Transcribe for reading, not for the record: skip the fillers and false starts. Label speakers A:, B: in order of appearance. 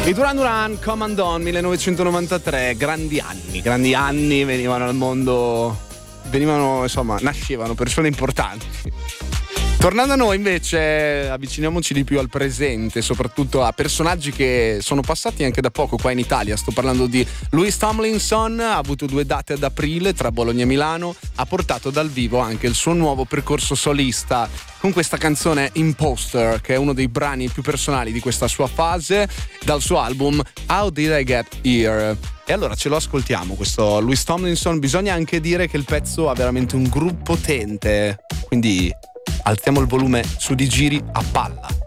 A: I Duran Duran, Come and On, 1993, grandi anni, venivano al mondo, insomma, nascevano persone importanti. Tornando a noi invece, avviciniamoci di più al presente, soprattutto a personaggi che sono passati anche da poco qua in Italia. Sto parlando di Louis Tomlinson, ha avuto 2 date ad aprile tra Bologna e Milano, ha portato dal vivo anche il suo nuovo percorso solista con questa canzone Imposter, che è uno dei brani più personali di questa sua fase, dal suo album How Did I Get Here? E allora ce lo ascoltiamo questo Louis Tomlinson. Bisogna anche dire che il pezzo ha veramente un groove potente, quindi alziamo il volume su di giri a palla.